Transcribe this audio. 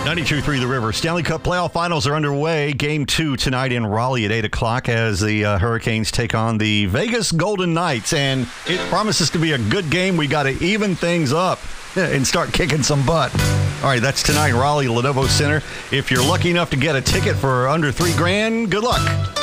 92.3 The River. Stanley Cup playoff finals are underway. Game 2 tonight in Raleigh at 8 o'clock as the Hurricanes take on the Vegas Golden Knights. And it promises to be a good game. We got to even things up and start kicking some butt. All right, that's tonight, Raleigh, Lenovo Center. If you're lucky enough to get a ticket for under $3,000, good luck.